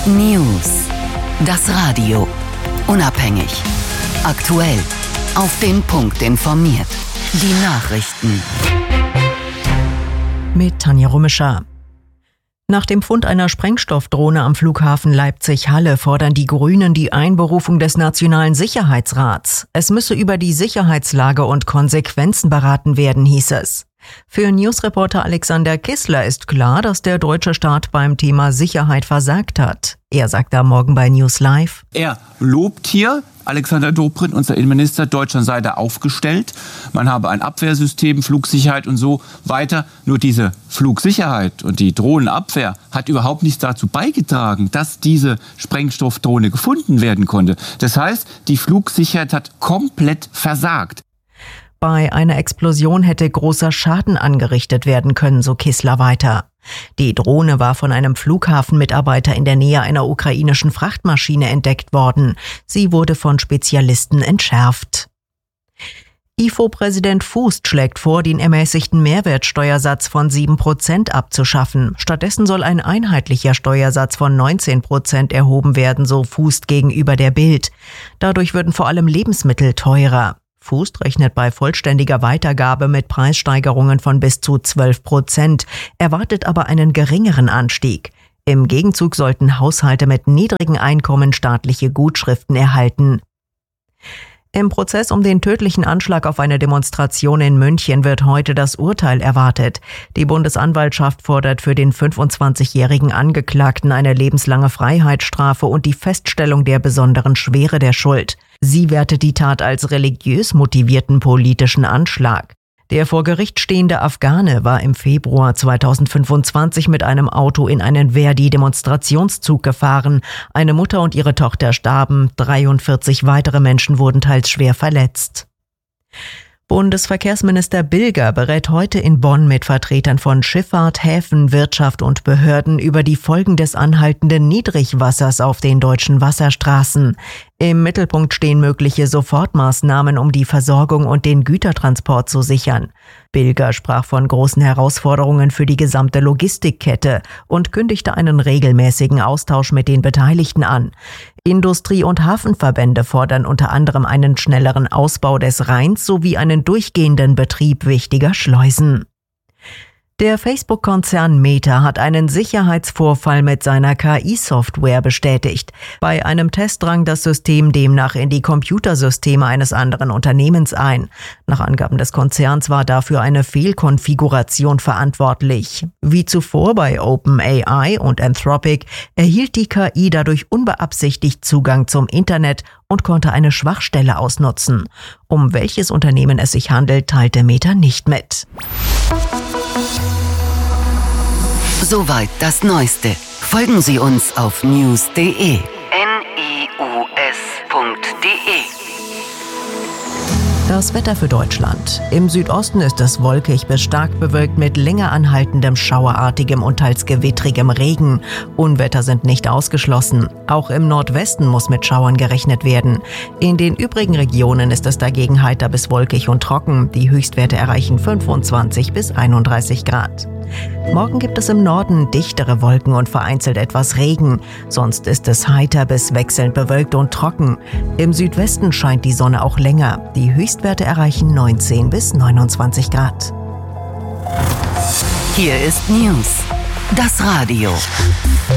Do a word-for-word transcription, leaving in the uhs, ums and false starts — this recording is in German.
News. Das Radio. Unabhängig. Aktuell. Auf den Punkt informiert. Die Nachrichten. Mit Tanja Rummischer. Nach dem Fund einer Sprengstoffdrohne am Flughafen Leipzig-Halle fordern die Grünen die Einberufung des Nationalen Sicherheitsrats. Es müsse über die Sicherheitslage und Konsequenzen beraten werden, hieß es. Für Newsreporter Alexander Kissler ist klar, dass der deutsche Staat beim Thema Sicherheit versagt hat. Er sagt am Morgen bei News Live: Er lobt hier, Alexander Dobrindt, unser Innenminister, Deutschland sei da aufgestellt. Man habe ein Abwehrsystem, Flugsicherheit und so weiter. Nur diese Flugsicherheit und die Drohnenabwehr hat überhaupt nichts dazu beigetragen, dass diese Sprengstoffdrohne gefunden werden konnte. Das heißt, die Flugsicherheit hat komplett versagt. Bei einer Explosion hätte großer Schaden angerichtet werden können, so Kissler weiter. Die Drohne war von einem Flughafenmitarbeiter in der Nähe einer ukrainischen Frachtmaschine entdeckt worden. Sie wurde von Spezialisten entschärft. I F O-Präsident Fußt schlägt vor, den ermäßigten Mehrwertsteuersatz von sieben Prozent abzuschaffen. Stattdessen soll ein einheitlicher Steuersatz von neunzehn Prozent erhoben werden, so Fußt gegenüber der Bild. Dadurch würden vor allem Lebensmittel teurer. Fußt rechnet bei vollständiger Weitergabe mit Preissteigerungen von bis zu zwölf Prozent, erwartet aber einen geringeren Anstieg. Im Gegenzug sollten Haushalte mit niedrigen Einkommen staatliche Gutschriften erhalten. Im Prozess um den tödlichen Anschlag auf eine Demonstration in München wird heute das Urteil erwartet. Die Bundesanwaltschaft fordert für den fünfundzwanzigjährigen Angeklagten eine lebenslange Freiheitsstrafe und die Feststellung der besonderen Schwere der Schuld. Sie wertet die Tat als religiös motivierten politischen Anschlag. Der vor Gericht stehende Afghane war im Februar zweitausendfünfundzwanzig mit einem Auto in einen Verdi-Demonstrationszug gefahren. Eine Mutter und ihre Tochter starben, dreiundvierzig weitere Menschen wurden teils schwer verletzt. Bundesverkehrsminister Bilger berät heute in Bonn mit Vertretern von Schifffahrt, Häfen, Wirtschaft und Behörden über die Folgen des anhaltenden Niedrigwassers auf den deutschen Wasserstraßen. Im Mittelpunkt stehen mögliche Sofortmaßnahmen, um die Versorgung und den Gütertransport zu sichern. Bilger sprach von großen Herausforderungen für die gesamte Logistikkette und kündigte einen regelmäßigen Austausch mit den Beteiligten an. Industrie- und Hafenverbände fordern unter anderem einen schnelleren Ausbau des Rheins sowie einen durchgehenden Betrieb wichtiger Schleusen. Der Facebook-Konzern Meta hat einen Sicherheitsvorfall mit seiner K I-Software bestätigt. Bei einem Test drang das System demnach in die Computersysteme eines anderen Unternehmens ein. Nach Angaben des Konzerns war dafür eine Fehlkonfiguration verantwortlich. Wie zuvor bei OpenAI und Anthropic erhielt die K I dadurch unbeabsichtigt Zugang zum Internet und konnte eine Schwachstelle ausnutzen. Um welches Unternehmen es sich handelt, teilte Meta nicht mit. Soweit das Neueste. Folgen Sie uns auf news punkt de. N I U S punkt de. Das Wetter für Deutschland. Im Südosten ist es wolkig bis stark bewölkt mit länger anhaltendem schauerartigem und teils gewittrigem Regen. Unwetter sind nicht ausgeschlossen. Auch im Nordwesten muss mit Schauern gerechnet werden. In den übrigen Regionen ist es dagegen heiter bis wolkig und trocken. Die Höchstwerte erreichen fünfundzwanzig bis einunddreißig Grad. Morgen gibt es im Norden dichtere Wolken und vereinzelt etwas Regen. Sonst ist es heiter bis wechselnd bewölkt und trocken. Im Südwesten scheint die Sonne auch länger. Die Höchstwerte erreichen neunzehn bis neunundzwanzig Grad. Hier ist News. Das Radio.